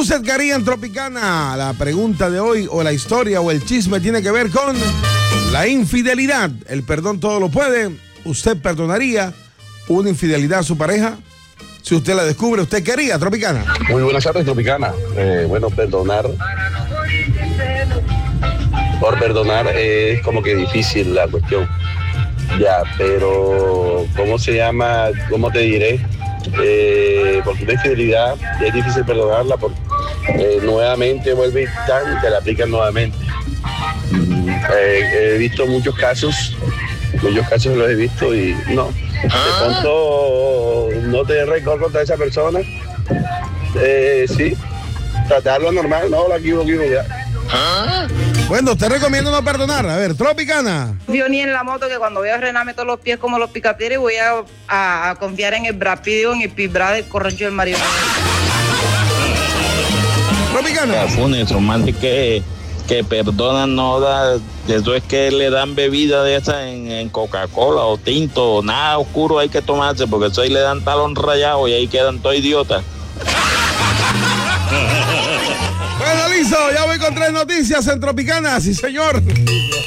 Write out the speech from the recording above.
¿Usted qué haría en Tropicana? La pregunta de hoy, o la historia, o el chisme tiene que ver con la infidelidad. El perdón todo lo puede. ¿Usted perdonaría una infidelidad a su pareja? Si usted la descubre, ¿usted qué haría, Tropicana? Muy buenas tardes, Tropicana. Bueno, perdonar. Por perdonar es como que difícil la cuestión. Ya, pero ¿cómo se llama? ¿Cómo te diré? Porque una infidelidad es difícil perdonarla porque nuevamente vuelve y te la aplican nuevamente. He visto muchos casos los he visto y no. De pronto no te rencor contra esa persona. Sí, tratarlo normal, no, la equivoco ya. Bueno, te recomiendo no perdonar. A ver, Tropicana. Yo ni en la moto que cuando voy a frenarme todos los pies como los picapiedras y voy a confiar en el Brapidio, en el Pibra del Corrancho del Mario. Tropicana. Funes, romántico que perdonan no da, eso es que le dan bebida de esa en Coca-Cola o tinto, nada oscuro hay que tomarse porque eso ahí le dan talón rayado y ahí quedan todos idiotas. Bueno, listo, ya voy con 3 noticias en Tropicana, sí señor.